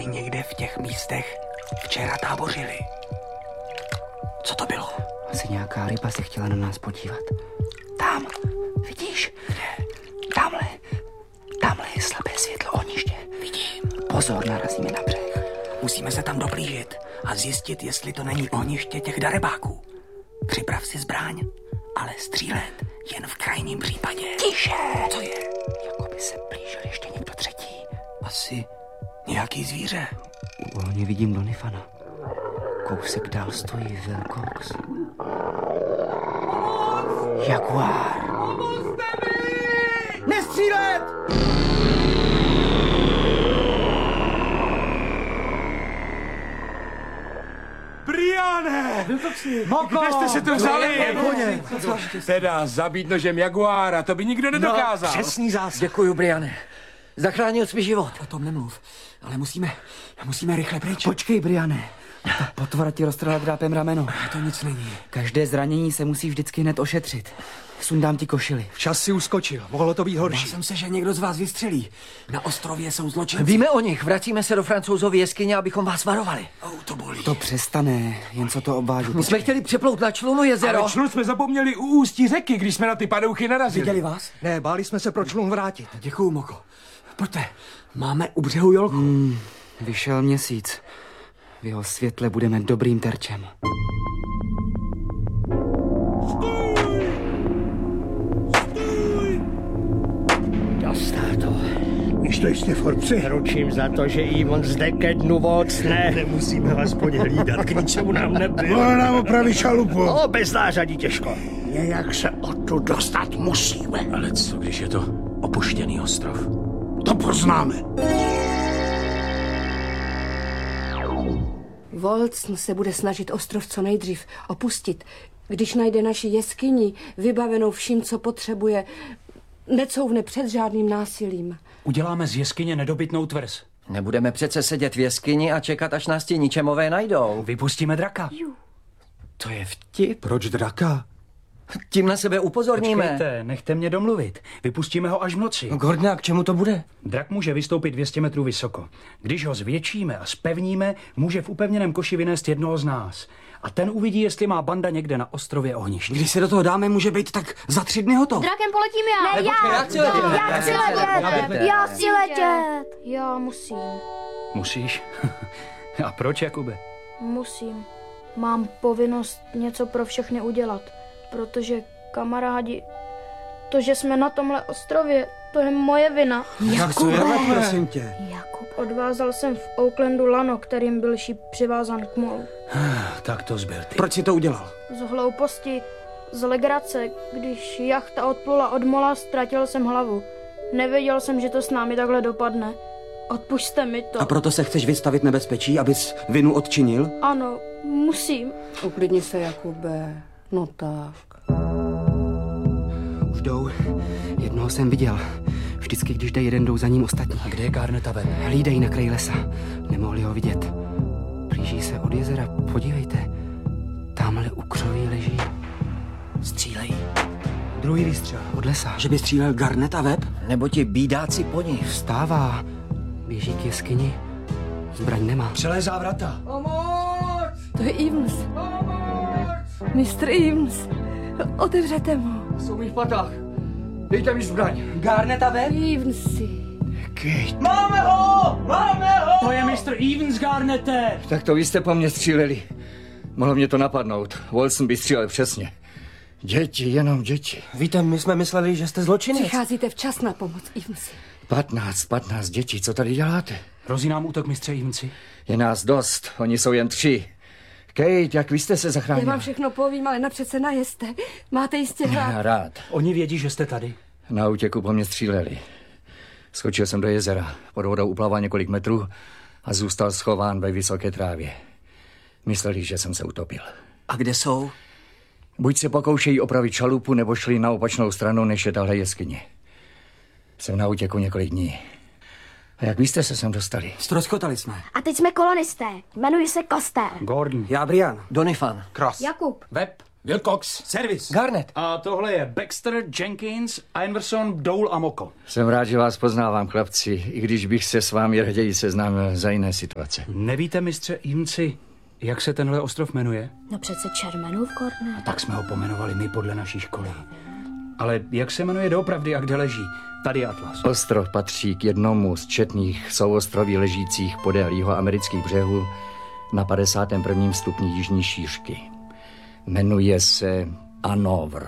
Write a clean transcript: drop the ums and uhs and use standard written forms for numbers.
jestli někde v těch místech včera tábořili. Co to bylo? Asi nějaká ryba se chtěla na nás podívat. Tam, vidíš? Kde? Tamhle je slabé světlo ohniště. Vidím. Pozor, narazíme na břeh. Musíme se tam doblížit a zjistit, jestli to není ohniště těch darebáků. Připrav si zbraň, ale střílet jen v krajním případě. Tiše! Co je? Jako by se blížil ještě někdo třetí. Asi nějaký zvíře. U ohně vidím Donifana. Kousek dál stojí Wilcox. Jaguár. Nestřílet! Briane! Moko! Kde jste se to vzali? Teda zabít nožem jaguára, to by nikdo nedokázal. Přesný zásah. Děkuju, Briane. Zachránil jsi mi život. O tom nemluv, ale musíme rychle pryč. Počkej, Briane. Ta potvora ti roztrhla drápem rameno. To nic není. Každé zranění se musí vždycky hned ošetřit. Sundám ti košili. Čas si uskočil, mohlo to být Bál horší. jsem se, že někdo z vás vystřelí. Na ostrově jsou zločinci. Víme o nich, vracíme se do Francouzovy jeskyně, abychom vás varovali. To bolí. To přestane, jen co to obvážu. My jsme chtěli přeplout na člunu jezero. Ale člun jsme zapomněli u ústí řeky, když jsme na ty padouchy narazili. Viděli vás? Ne, báli jsme se pro člun vrátit. Děkuju, Moko. Pojďte, máme u břehu jolku. Vyšel měsíc. V jeho světle budeme dobrým terčem. Dostal to. Víš to jste, Forbci? Ručím za to, že Ivan zde ke dnu vocne. Nemusíme aspoň hlídat, K ničemu nám nebyl. Ono nám opraví šalupu. Bez nářadí těžko. Nějak se odtud dostat musíme. Ale co, když je to opuštěný ostrov? To poznáme. Volcn se bude snažit ostrov co nejdřív opustit. Když najde naši jeskyni, vybavenou vším, co potřebuje, necouvne před žádným násilím. Uděláme z jeskyně nedobytnou tvrz. Nebudeme přece sedět v jeskyni a čekat, až nás ti ničemové najdou. Vypustíme draka. To je vtip. Proč draka? Tím na sebe upozorníme. Počkejte, nechte mě domluvit. Vypustíme ho až v noci. Gordne, k čemu to bude? Drak může vystoupit 200 metrů vysoko. Když ho zvětšíme a spevníme, může v upevněném koši vynést jednoho z nás. A ten uvidí, jestli má banda někde na ostrově ohniště. Když se do toho dáme, může být tak za 3 dny hotov. Drakem poletím já. Ne, počkej, já chci letět. Já chci letět. Já musím. Musíš? A proč, Jakube? Musím. Mám povinnost něco pro všechny udělat, protože kamarádi, to, že jsme na tomhle ostrově, to je moje vina. Jakube, prosím tě. Jakub. Odvázal jsem v Oaklandu lano, kterým byl šíp přivázan k molu. Tak to zbyl ty. Proč si to udělal? Z hlouposti, z legrace, když jachta odplula od mola, ztratil jsem hlavu. Nevěděl jsem, že to s námi takhle dopadne. Odpušťte mi to. A proto se chceš vystavit nebezpečí, abys vinu odčinil? Ano, musím. Uklidni se, Jakube. No tak. Už jdou. Jednoho jsem viděl. Vždycky, když jde jeden, jdou za ním ostatní. A kde je Garneta Webb? Hlídají na kraji lesa. Nemohli ho vidět. Blíží se od jezera. Podívejte. Tamhle u křoví leží. Střílej. Druhý výstřel. Od lesa. Že by střílel Garneta Webb? Nebo ti bídáci po nich. Vstává. Běží k jeskyni. Zbraň nemá. Přelézá vrata. To je Evans. Mistr Evans. Otevřete mu. Jsou mi v patách. Dejte mi zbraň. Garneta Webb? Evansi. Máme ho! Máme ho! To je mistr Evans, Garnete! Tak to vy jste po mně stříleli. Mohlo mě to napadnout. Wilson by střílel přesně. Děti, jenom děti. Víte, my jsme mysleli, že jste zločinec. Přicházíte včas na pomoc, Evansi. 15 dětí, co tady děláte? Hrozí nám útok, mistře Evansi? Je nás dost, oni jsou jen 3. Kate, jak vy jste se Já zachránila? vám všechno povím, ale napřed se najeste. Máte jistě hlad. Já rád. Oni vědí, že jste tady. Na útěku po mně stříleli. Skočil jsem do jezera, pod vodou uplaval několik metrů a zůstal schován ve vysoké trávě. Mysleli, že jsem se utopil. A kde jsou? Buď se pokoušejí opravit šalupu, nebo šli na opačnou stranu, než je tahle jeskyně. Jsem na útěku několik dní. A jak vy jste se sem dostali? Ztroskotali jsme. A teď jsme kolonisté. Jmenuji se Koster. Gordon. Já Brian. Donifan. Cross. Jakub. Webb. Wilcox. Servis. Garnet. A tohle je Baxter, Jenkins, Iverson, Dole a Moko. Jsem rád, že vás poznávám, chlapci, i když bych se s vámi raději seznámil za jiné situace. Nevíte, mistře Imci, jak se tenhle ostrov jmenuje? No přece Čermenův, Korne. Tak jsme ho pomenovali my podle naší školy. Ale jak se jmenuje doopravdy a kde leží? Tady je atlas. Ostrov patří k jednomu z četných souostroví ležících podél jihoamerických břehů na 51. stupni jižní šířky. Jmenuje se Hanovr.